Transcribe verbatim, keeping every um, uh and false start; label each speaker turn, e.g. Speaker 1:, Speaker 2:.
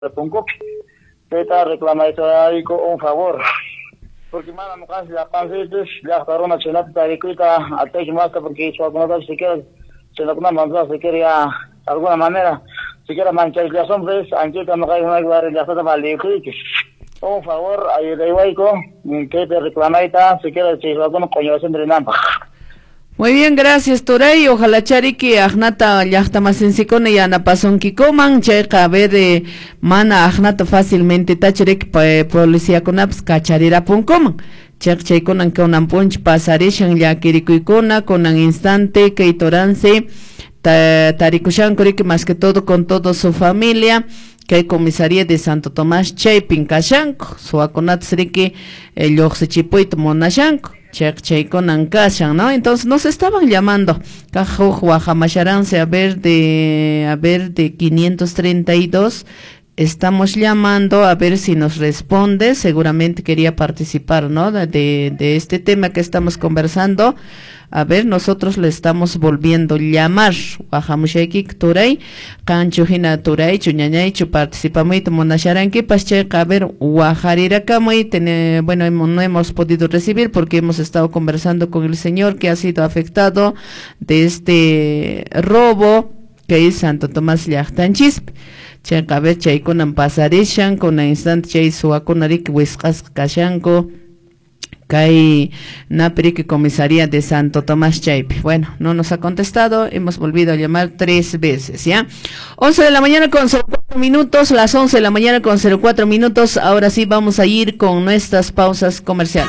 Speaker 1: Punco, peta reclama eso ahí con un favor. Porque mala no casi la pancetes, la corona se la tariquita a techo más porque eso alguna se quiere se lo una manzana se quiere de alguna manera se quiere manchar ya son ves anquita no hay una igual ya está mal de un favor ahí de Huayco que te reclama ita se quiere se lo alguna coño siempre nampa.
Speaker 2: Muy bien, gracias Turay. Ojalá chariki ahnata llaqta masinsikuna yana pasonki koman chayqa de mana ahnata fácilmente tachrik policía kunapas kacharira punkoman. Chayqa chaykunan kunan punch pasarishan llakirikuykuna kunan instante kaytoransi tarikushankuriki más que todo con toda su familia. Que hay comisaría de Santo Tomás Chaypin Kashanko, Suaconatsriki, el Yoxichipuito Monashanko, Chek Chayconan Kashan, ¿no? Entonces nos estaban llamando, Cajo Guajamasharanse, a ver de, a ver de quinientos treinta y dos, estamos llamando a ver si nos responde, seguramente quería participar, ¿no? De, de este tema que estamos conversando. A ver, nosotros le estamos volviendo a llamar. Guajamushayki Turay, Canchujina Turay, Chuñañay, Chu participamos, Monasharanki, Pascheca, a ver, Guajarirakamoy, bueno, no hemos podido recibir porque hemos estado conversando con el señor que ha sido afectado de este robo que es Santo Tomás Llaqtanchisp. Checa, a ver, chay kunan pasarishan, con instante chay suakunarik wiskas kashanko. Kai Naprik comisaría de Santo Tomás Chaypi. Bueno, no nos ha contestado, hemos volvido a llamar tres veces, ¿ya? once de la mañana con cero cuatro minutos, las once de la mañana con cero cuatro minutos, ahora sí vamos a ir con nuestras pausas comerciales.